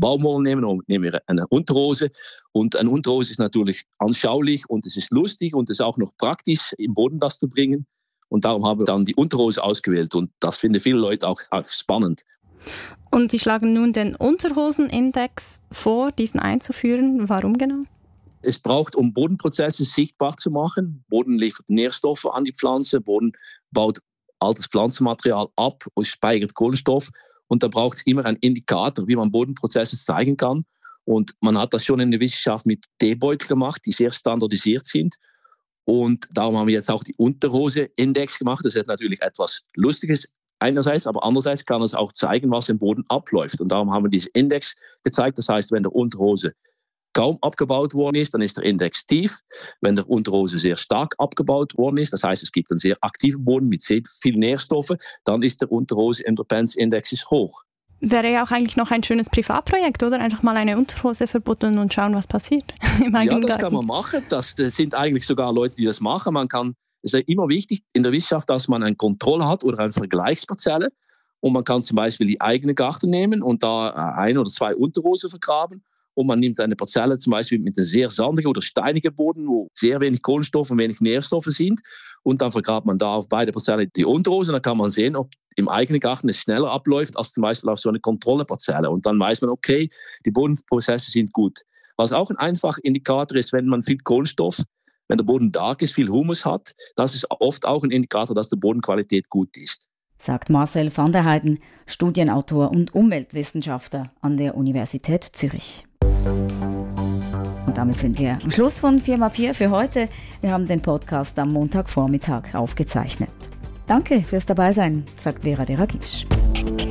Baumwolle nehmen und nehmen wir eine Unterhose. Und eine Unterhose ist natürlich anschaulich und es ist lustig und es ist auch noch praktisch, im Boden das zu bringen. Und darum haben wir dann die Unterhose ausgewählt und das finden viele Leute auch spannend. Und Sie schlagen nun den Unterhosenindex vor, diesen einzuführen. Warum genau? Es braucht, um Bodenprozesse sichtbar zu machen. Boden liefert Nährstoffe an die Pflanze, Boden baut altes Pflanzenmaterial ab und speichert Kohlenstoff. Und da braucht es immer einen Indikator, wie man Bodenprozesse zeigen kann. Und man hat das schon in der Wissenschaft mit Teebeutel gemacht, die sehr standardisiert sind. Und darum haben wir jetzt auch die Unterhose-Index gemacht. Das ist natürlich etwas Lustiges einerseits, aber andererseits kann es auch zeigen, was im Boden abläuft. Und darum haben wir diesen Index gezeigt. Das heißt, wenn der Unterhose kaum abgebaut worden ist, dann ist der Index tief. Wenn der Unterhose sehr stark abgebaut worden ist, das heißt, es gibt einen sehr aktiven Boden mit sehr viel Nährstoffen, dann ist der Unterhose-Endurance-Index hoch. Wäre ja auch eigentlich noch ein schönes Privatprojekt, oder? Einfach mal eine Unterhose verbuddeln und schauen, was passiert im eigenen Ja, das Garten. kann man machen. Das sind eigentlich sogar Leute, die das machen. Es ist immer wichtig in der Wissenschaft, dass man eine Kontrolle hat oder eine Vergleichsparzelle. Und man kann zum Beispiel die eigene Garten nehmen und da 1 oder 2 Unterhosen vergraben. Und man nimmt eine Parzelle zum Beispiel mit einem sehr sandigen oder steinigen Boden, wo sehr wenig Kohlenstoff und wenig Nährstoffe sind. Und dann vergrabt man da auf beide Parzellen die Unterhose. Und dann kann man sehen, ob im eigenen Garten es schneller abläuft als zum Beispiel auf so eine Kontrolleparzelle. Und dann weiß man, okay, die Bodenprozesse sind gut. Was auch ein einfacher Indikator ist, wenn man viel Kohlenstoff, wenn der Boden stark ist, viel Humus hat, das ist oft auch ein Indikator, dass die Bodenqualität gut ist. Sagt Marcel van der Heijden, Studienautor und Umweltwissenschaftler an der Universität Zürich. Und damit sind wir am Schluss von 4x4 für heute. Wir haben den Podcast am Montagvormittag aufgezeichnet. Danke fürs Dabeisein, sagt Vera Deragic.